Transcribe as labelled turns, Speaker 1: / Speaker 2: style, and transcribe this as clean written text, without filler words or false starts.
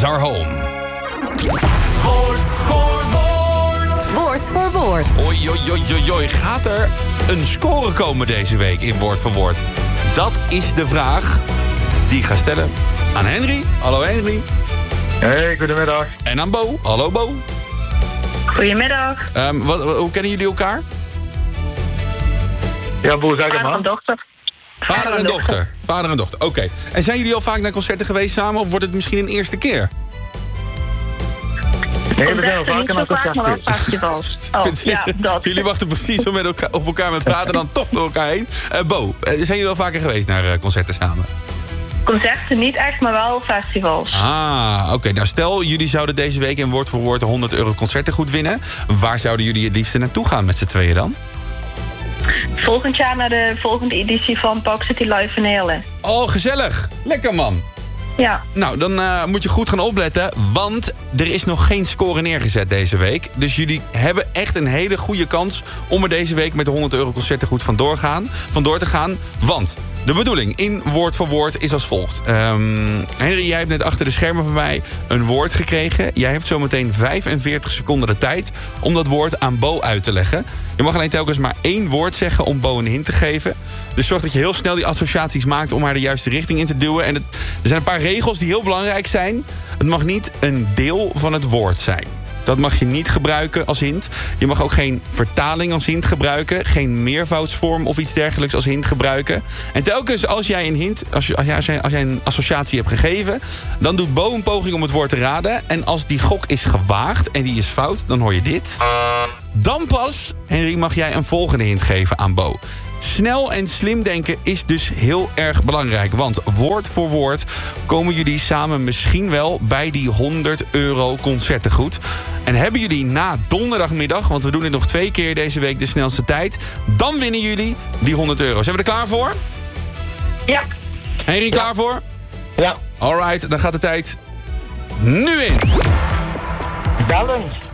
Speaker 1: is our home.
Speaker 2: Woord voor woord.
Speaker 1: Oei, oei, oei, oei, oei. Gaat er een score komen deze week in Woord voor Woord? Dat is de vraag die ik ga stellen aan Henry. Hallo Henry.
Speaker 3: Hey, goedemiddag.
Speaker 1: En aan Bo. Hallo Bo.
Speaker 4: Goedemiddag.
Speaker 1: Hoe kennen jullie elkaar?
Speaker 3: Ja, Boel, zeg het
Speaker 4: Vader en
Speaker 3: maar.
Speaker 4: dochter.
Speaker 1: Vader en dochter. Vader en dochter, oké. En zijn jullie al vaak naar concerten geweest samen of wordt het misschien een eerste keer?
Speaker 3: Nee, we zijn al
Speaker 4: Concerten
Speaker 3: vaker naar
Speaker 4: niet zo vaak, maar wel
Speaker 3: concerten.
Speaker 4: festivals. Oh, ja, dat.
Speaker 1: Jullie wachten precies om op elkaar met praten en dan toch door elkaar heen. Bo, zijn jullie al vaker geweest naar concerten samen?
Speaker 4: Concerten niet echt, maar wel festivals.
Speaker 1: Ah, oké. Nou, stel, jullie zouden deze week in Woord voor Woord €100 concertengoed winnen. Waar zouden jullie het liefste naartoe gaan met z'n tweeën dan?
Speaker 4: Volgend jaar naar de volgende editie van Park City Live in Heerlen.
Speaker 1: Oh, gezellig. Lekker, man.
Speaker 4: Ja.
Speaker 1: Nou, dan moet je goed gaan opletten, want er is nog geen score neergezet deze week. Dus jullie hebben echt een hele goede kans om er deze week met de €100 concertengoed vandoor te gaan. Want de bedoeling in Woord voor Woord is als volgt. Henry, jij hebt net achter de schermen van mij een woord gekregen. Jij hebt zometeen 45 seconden de tijd om dat woord aan Bo uit te leggen. Je mag alleen telkens maar 1 woord zeggen om Bo een hint te geven. Dus zorg dat je heel snel die associaties maakt om haar de juiste richting in te duwen. En er zijn een paar regels die heel belangrijk zijn. Het mag niet een deel van het woord zijn. Dat mag je niet gebruiken als hint. Je mag ook geen vertaling als hint gebruiken. Geen meervoudsvorm of iets dergelijks als hint gebruiken. En telkens als jij een hint, als jij een associatie hebt gegeven, dan doet Bo een poging om het woord te raden. En als die gok is gewaagd en die is fout, dan hoor je dit. Dan pas, Henry, mag jij een volgende hint geven aan Bo. Snel en slim denken is dus heel erg belangrijk. Want woord voor woord komen jullie samen misschien wel bij die €100 concertengoed. En hebben jullie na donderdagmiddag, want we doen dit nog 2 keer deze week de snelste tijd, dan winnen jullie die €100. Zijn we er klaar voor?
Speaker 4: Ja.
Speaker 1: Henry, klaar voor?
Speaker 3: Ja.
Speaker 1: Alright, dan gaat de tijd nu in.
Speaker 3: Balance.